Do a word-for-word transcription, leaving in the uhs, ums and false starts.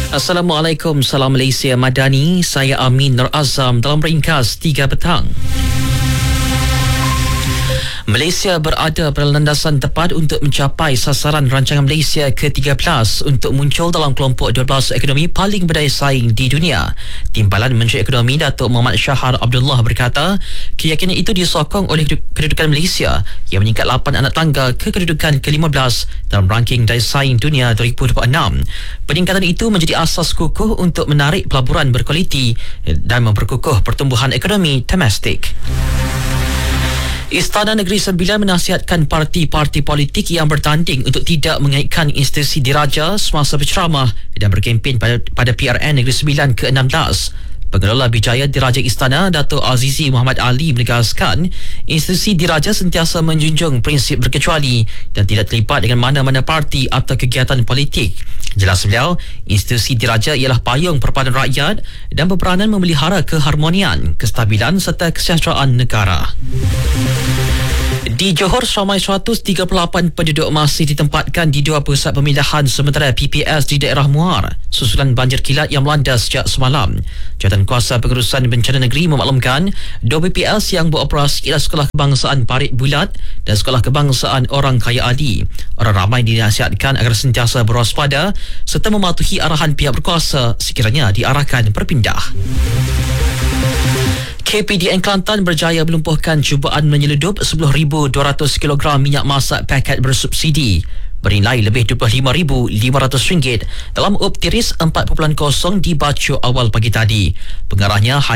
Assalamualaikum, salam Malaysia Madani. Saya Amin Nur Azam dalam ringkas tiga petang. Malaysia berada pada landasan tepat untuk mencapai sasaran rancangan Malaysia ke tiga belas untuk muncul dalam kelompok dua belas ekonomi paling berdaya saing di dunia. Timbalan Menteri Ekonomi Datuk Muhammad Shahar Abdullah berkata, keyakinan itu disokong oleh kedudukan Malaysia yang meningkat lapan anak tangga ke kedudukan ke lima belas dalam ranking daya saing dunia dua ribu dua puluh enam. Peningkatan itu menjadi asas kukuh untuk menarik pelaburan berkualiti dan memperkukuh pertumbuhan ekonomi domestik. Istana Negeri Sembilan menasihatkan parti-parti politik yang bertanding untuk tidak mengaitkan institusi diraja semasa berceramah dan berkempen pada, pada P R N Negeri Sembilan ke enam belas. Pengelola Bijaya Diraja Istana, Datuk Azizi Muhammad Ali menegaskan, institusi diraja sentiasa menjunjung prinsip berkecuali dan tidak terlibat dengan mana-mana parti atau kegiatan politik. Jelas beliau, institusi diraja ialah payung perpaduan rakyat dan berperanan memelihara keharmonian, kestabilan serta kesejahteraan negara. Di Johor, seramai seratus tiga puluh lapan penduduk masih ditempatkan di dua pusat pemindahan sementara P P S di daerah Muar susulan banjir kilat yang melanda sejak semalam. Jawatan Kuasa Pengurusan Bencana Negeri memaklumkan dua P P S yang beroperasi ialah Sekolah Kebangsaan Parit Bulat dan Sekolah Kebangsaan Orang Kaya Adi. Orang ramai dinasihatkan agar sentiasa berwaspada serta mematuhi arahan pihak berkuasa sekiranya diarahkan berpindah. K P D N Kelantan berjaya melumpuhkan cubaan menyeludup sepuluh ribu dua ratus kilogram minyak masak paket bersubsidi bernilai lebih dua puluh lima ribu lima ratus ringgit dalam up tiris empat titik kosong di Bacu awal pagi tadi. Pengarahnya